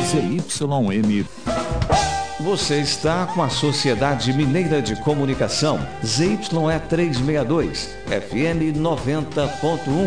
ZYM. Você está com a Sociedade Mineira de Comunicação, ZYE 362, FM 90.1.